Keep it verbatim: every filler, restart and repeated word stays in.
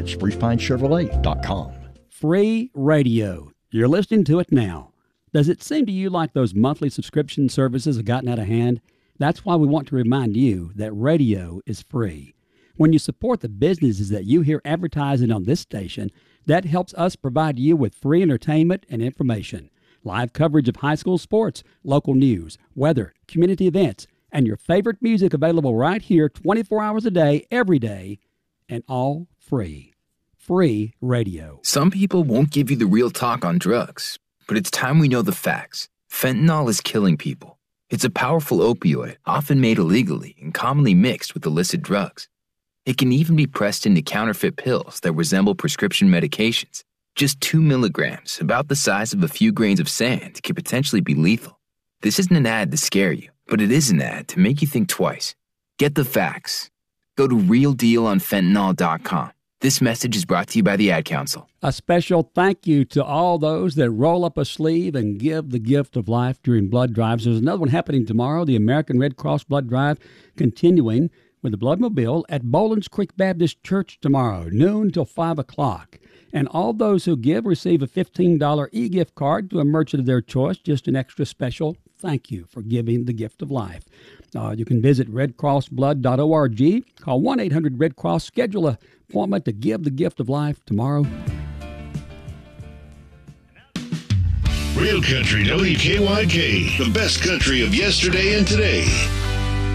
at spruce pine chevrolet dot com. Free radio. You're listening to it now. Does it seem to you like those monthly subscription services have gotten out of hand? That's why we want to remind you that radio is free. When you support the businesses that you hear advertising on this station, that helps us provide you with free entertainment and information, live coverage of high school sports, local news, weather, community events, and your favorite music available right here twenty-four hours a day, every day, and all free. Free radio. Some people won't give you the real talk on drugs, but it's time we know the facts. Fentanyl is killing people. It's a powerful opioid, often made illegally and commonly mixed with illicit drugs. It can even be pressed into counterfeit pills that resemble prescription medications. Just two milligrams, about the size of a few grains of sand, can potentially be lethal. This isn't an ad to scare you, but it is an ad to make you think twice. Get the facts. Go to real deal on fentanyl dot com. This message is brought to you by the Ad Council. A special thank you to all those that roll up a sleeve and give the gift of life during blood drives. There's another one happening tomorrow, the American Red Cross Blood Drive, continuing with the Bloodmobile at Bolins Creek Baptist Church tomorrow, noon till five o'clock. And all those who give receive a fifteen dollars e-gift card to a merchant of their choice, just an extra special thank you for giving the gift of life. Uh, you can visit red cross blood dot org, call one eight hundred red cross, schedule an appointment to give the gift of life tomorrow. Real Country W K Y K, the best country of yesterday and today.